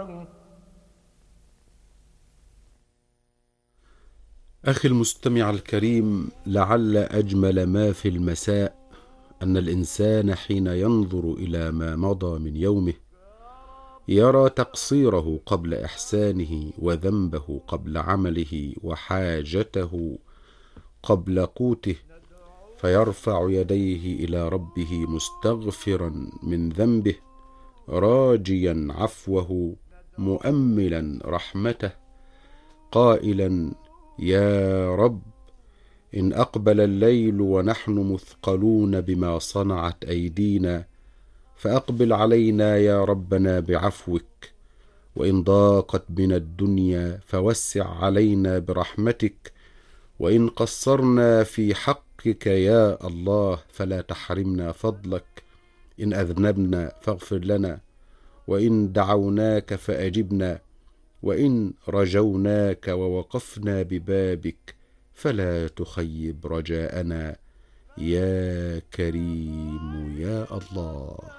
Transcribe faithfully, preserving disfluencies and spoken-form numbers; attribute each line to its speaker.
Speaker 1: أخي المستمع الكريم، لعل أجمل ما في المساء أن الإنسان حين ينظر إلى ما مضى من يومه يرى تقصيره قبل إحسانه، وذنبه قبل عمله، وحاجته قبل قوته، فيرفع يديه إلى ربه مستغفرا من ذنبه، راجيا عفوه، مؤملا رحمته، قائلا: يا رب، إن أقبل الليل ونحن مثقلون بما صنعت أيدينا فأقبل علينا يا ربنا بعفوك، وإن ضاقت بنا الدنيا فوسع علينا برحمتك، وإن قصرنا في حقك يا الله فلا تحرمنا فضلك، إن أذنبنا فاغفر لنا، وإن دعوناك فأجبنا، وإن رجوناك ووقفنا ببابك فلا تخيب رجاءنا يا كريم يا الله.